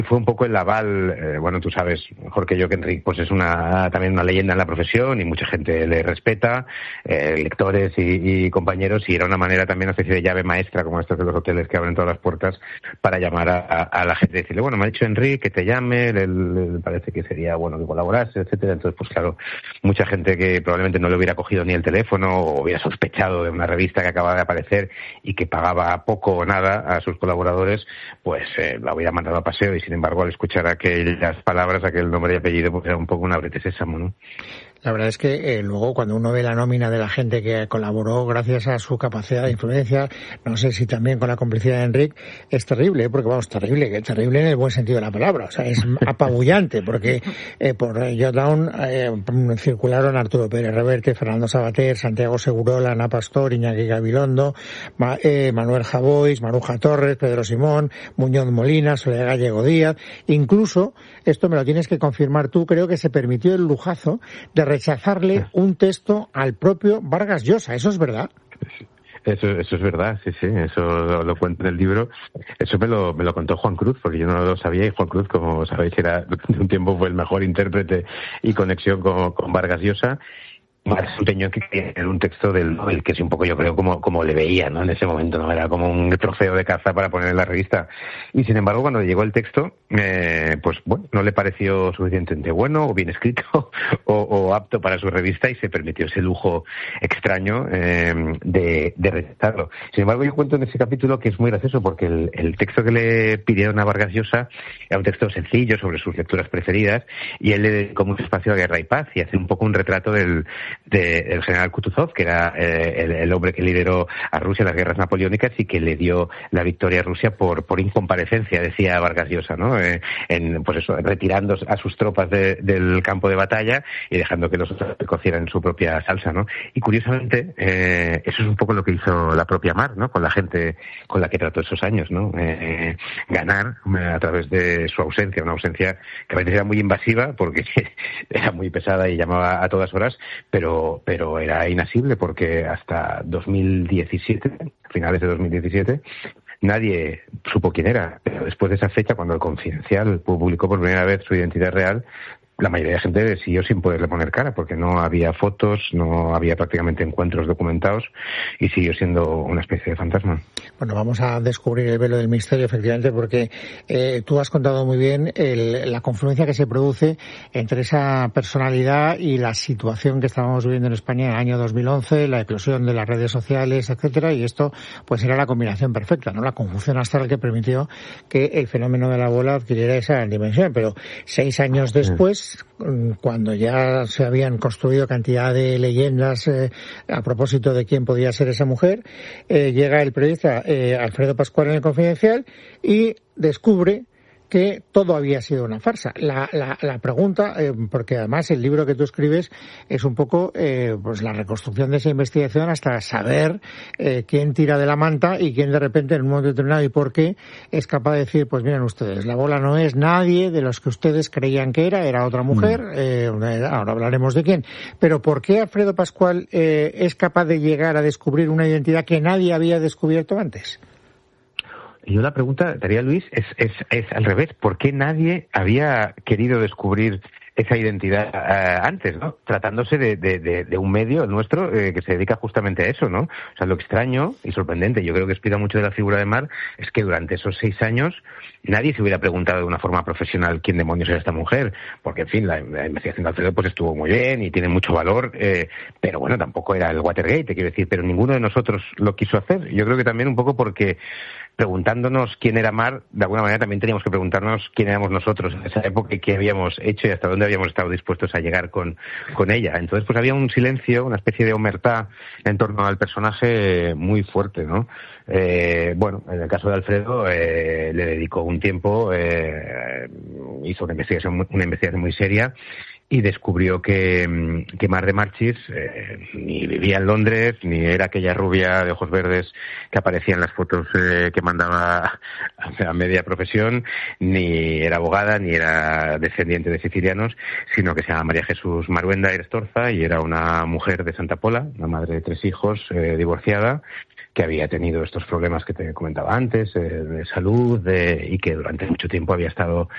fue un poco el aval, bueno, tú sabes mejor que yo que Enric pues es también una leyenda en la profesión y mucha gente le respeta, lectores y compañeros, y era una manera también, una especie de llave maestra como estas de los hoteles que abren todas las puertas para llamar a la gente y decirle, bueno, me ha dicho Enric que te llame, le parece que sería bueno que colaborase, etcétera. Entonces, pues claro, mucha gente que probablemente no le hubiera cogido ni el teléfono o hubiera sospechado de una revista que acababa de aparecer y que pagaba poco o nada a sus colaboradores, pues la hubiera mandado a paseo, y sin embargo al escuchar aquellas palabras, aquel nombre y apellido, pues era un poco un ábrete sésamo, ¿no? La verdad es que luego cuando uno ve la nómina de la gente que colaboró gracias a su capacidad de influencia, no sé si también con la complicidad de Enric, es terrible, porque vamos, terrible en el buen sentido de la palabra, o sea, es apabullante, porque por Jotdown circularon Arturo Pérez Reverte, Fernando Sabater, Santiago Segurola, Ana Pastor, Iñaki Gabilondo, Manuel Javois, Maruja Torres, Pedro Simón, Muñoz Molina, Soledad Gallego Díaz, incluso, esto me lo tienes que confirmar tú, creo que se permitió el lujazo de rechazarle un texto al propio Vargas Llosa. ¿Eso es verdad? Eso es verdad, sí, eso lo cuento en el libro. Eso me lo contó Juan Cruz, porque yo no lo sabía, y Juan Cruz, como sabéis, durante un tiempo fue el mejor intérprete y conexión con Vargas Llosa. Más empeñó que tener un texto del Nobel, que es un poco, yo creo, como le veía, ¿no? En ese momento, ¿no? Era como un trofeo de caza para poner en la revista. Y sin embargo, cuando llegó el texto, pues bueno, no le pareció suficientemente bueno o bien escrito o apto para su revista, y se permitió ese lujo extraño de rechazarlo. Sin embargo, yo cuento en ese capítulo que es muy gracioso, porque el texto que le pidieron a Vargas Llosa era un texto sencillo sobre sus lecturas preferidas, y él le dedicó mucho espacio a Guerra y Paz y hace un poco un retrato del general Kutuzov, que era el hombre que lideró a Rusia en las guerras napoleónicas y que le dio la victoria a Rusia por incomparecencia, decía Vargas Llosa, ¿no? Pues eso, retirando a sus tropas del campo de batalla y dejando que los otros cocieran su propia salsa, ¿no? Y curiosamente, eso es un poco lo que hizo la propia Mar, ¿no? Con la gente con la que trató esos años, ¿no? Ganar a través de su ausencia, una ausencia que a veces era muy invasiva porque era muy pesada y llamaba a todas horas, pero era inasible, porque hasta 2017, finales de 2017, nadie supo quién era. Pero después de esa fecha, cuando el Confidencial publicó por primera vez su identidad real, la mayoría de gente siguió sin poderle poner cara, porque no había fotos, no había prácticamente encuentros documentados, y siguió siendo una especie de fantasma. Bueno, vamos a descubrir el velo del misterio, efectivamente, porque tú has contado muy bien la confluencia que se produce entre esa personalidad y la situación que estábamos viviendo en España en el año 2011, la eclosión de las redes sociales, etcétera, y esto pues era la combinación perfecta, ¿no? La conjunción astral que permitió que el fenómeno de la bola adquiriera esa dimensión. Pero 6 años después, cuando ya se habían construido cantidad de leyendas a propósito de quién podía ser esa mujer, llega el periodista Alfredo Pascual en el Confidencial y descubre que todo había sido una farsa. La pregunta, porque además el libro que tú escribes es un poco pues la reconstrucción de esa investigación hasta saber quién tira de la manta y quién de repente en un momento determinado y por qué es capaz de decir, pues miren ustedes, la bola no es nadie de los que ustedes creían que era otra mujer, ahora hablaremos de quién. Pero ¿por qué Alfredo Pascual es capaz de llegar a descubrir una identidad que nadie había descubierto antes? Yo la pregunta, Daría Luis, es al revés. ¿Por qué nadie había querido descubrir esa identidad antes, ¿no? Tratándose de un medio, el nuestro, que se dedica justamente a eso, ¿no? O sea, lo extraño y sorprendente, yo creo que explica mucho de la figura de Mar, es que durante esos 6 años nadie se hubiera preguntado de una forma profesional quién demonios era esta mujer, porque, en fin, la investigación de Alfredo pues estuvo muy bien y tiene mucho valor, pero bueno, tampoco era el Watergate, te quiero decir, pero ninguno de nosotros lo quiso hacer. Yo creo que también un poco porque preguntándonos quién era Mar, de alguna manera también teníamos que preguntarnos quién éramos nosotros en esa época y qué habíamos hecho y hasta dónde habíamos estado dispuestos a llegar con ella. Entonces, pues había un silencio, una especie de omertá en torno al personaje muy fuerte, ¿no? Bueno, en el caso de Alfredo, le dedicó un tiempo, hizo una investigación muy seria, y descubrió que Mar de Marchis ni vivía en Londres, ni era aquella rubia de ojos verdes que aparecía en las fotos que mandaba a media profesión, ni era abogada, ni era descendiente de sicilianos, sino que se llama María Jesús Maruenda Erestorza y era una mujer de Santa Pola, una madre de 3 hijos, divorciada, que había tenido estos problemas que te comentaba antes, de salud, y que durante mucho tiempo había estado